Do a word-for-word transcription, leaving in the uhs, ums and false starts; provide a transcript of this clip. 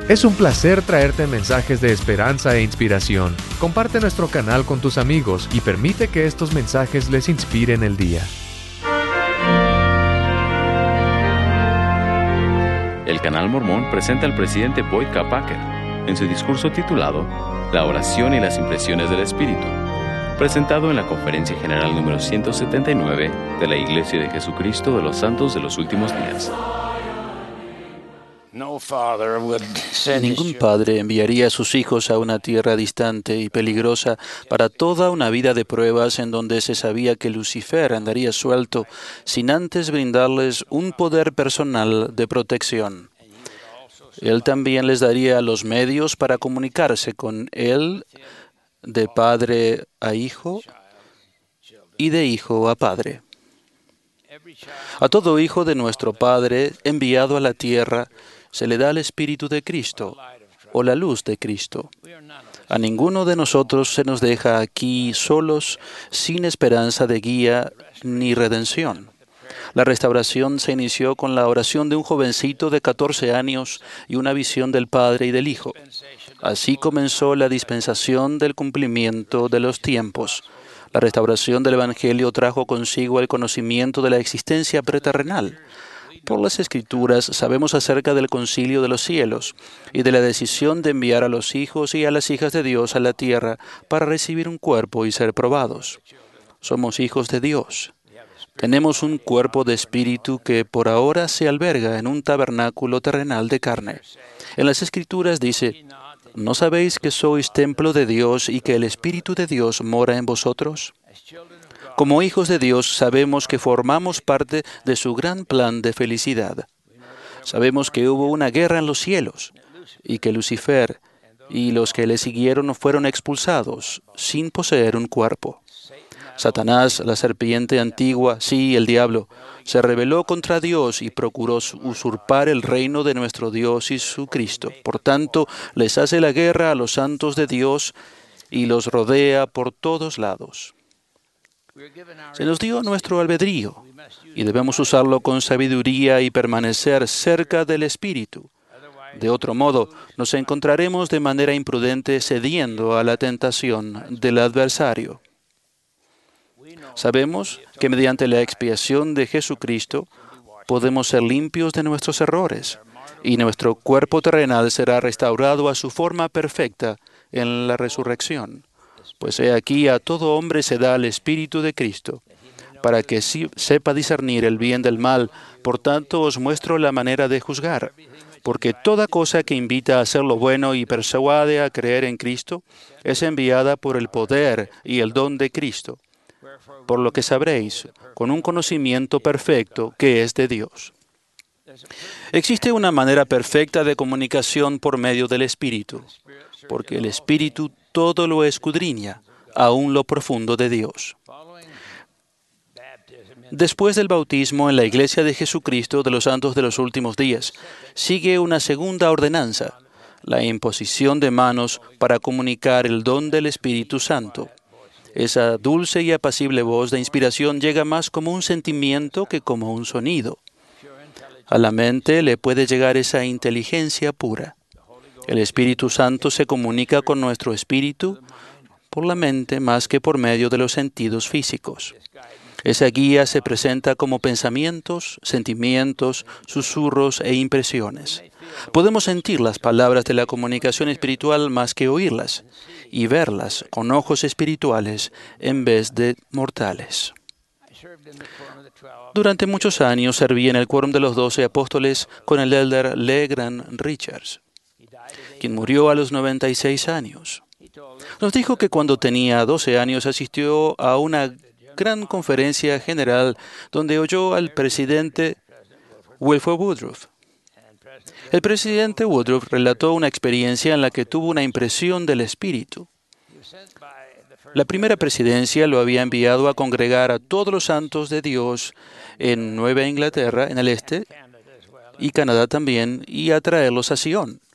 Es un placer traerte mensajes de esperanza e inspiración. Comparte nuestro canal con tus amigos y permite que estos mensajes les inspiren el día. El Canal Mormón presenta al presidente Boyd K. Packer en su discurso titulado La oración y las impresiones del Espíritu, presentado en la Conferencia General número ciento setenta y nueve de la Iglesia de Jesucristo de los Santos de los Últimos Días. Ningún padre enviaría a sus hijos a una tierra distante y peligrosa para toda una vida de pruebas en donde se sabía que Lucifer andaría suelto sin antes brindarles un poder personal de protección. Él también les daría los medios para comunicarse con Él de padre a hijo y de hijo a padre. A todo hijo de nuestro Padre enviado a la tierra se le da el Espíritu de Cristo o la luz de Cristo. A ninguno de nosotros se nos deja aquí solos, sin esperanza de guía ni redención. La restauración se inició con la oración de un jovencito de catorce años y una visión del Padre y del Hijo. Así comenzó la dispensación del cumplimiento de los tiempos. La restauración del Evangelio trajo consigo el conocimiento de la existencia preterrenal. Por las Escrituras sabemos acerca del concilio de los cielos y de la decisión de enviar a los hijos y a las hijas de Dios a la tierra para recibir un cuerpo y ser probados. Somos hijos de Dios. Tenemos un cuerpo de espíritu que por ahora se alberga en un tabernáculo terrenal de carne. En las Escrituras dice, ¿no sabéis que sois templo de Dios y que el Espíritu de Dios mora en vosotros? Como hijos de Dios sabemos que formamos parte de su gran plan de felicidad. Sabemos que hubo una guerra en los cielos y que Lucifer y los que le siguieron fueron expulsados sin poseer un cuerpo. Satanás, la serpiente antigua, sí, el diablo, se rebeló contra Dios y procuró usurpar el reino de nuestro Dios y su Cristo. Por tanto, les hace la guerra a los santos de Dios y los rodea por todos lados. Se nos dio nuestro albedrío y debemos usarlo con sabiduría y permanecer cerca del Espíritu. De otro modo, nos encontraremos de manera imprudente cediendo a la tentación del adversario. Sabemos que mediante la expiación de Jesucristo podemos ser limpios de nuestros errores y nuestro cuerpo terrenal será restaurado a su forma perfecta en la resurrección. Pues he aquí a todo hombre se da el Espíritu de Cristo, para que sí sepa discernir el bien del mal. Por tanto, os muestro la manera de juzgar, porque toda cosa que invita a hacer lo bueno y persuade a creer en Cristo es enviada por el poder y el don de Cristo, por lo que sabréis, con un conocimiento perfecto que es de Dios. Existe una manera perfecta de comunicación por medio del Espíritu, porque el Espíritu todo lo escudriña, aún lo profundo de Dios. Después del bautismo en la Iglesia de Jesucristo de los Santos de los Últimos Días, sigue una segunda ordenanza, la imposición de manos para comunicar el don del Espíritu Santo. Esa dulce y apacible voz de inspiración llega más como un sentimiento que como un sonido. A la mente le puede llegar esa inteligencia pura. El Espíritu Santo se comunica con nuestro espíritu por la mente más que por medio de los sentidos físicos. Esa guía se presenta como pensamientos, sentimientos, susurros e impresiones. Podemos sentir las palabras de la comunicación espiritual más que oírlas y verlas con ojos espirituales en vez de mortales. Durante muchos años serví en el quórum de los doce apóstoles con el elder Legrand Richards, quien murió a los noventa y seis años. Nos dijo que cuando tenía doce años asistió a una gran conferencia general donde oyó al presidente Wilford Woodruff. El presidente Woodruff relató una experiencia en la que tuvo una impresión del Espíritu. La primera presidencia lo había enviado a congregar a todos los santos de Dios en Nueva Inglaterra, en el este, y Canadá también, y a traerlos a Sion.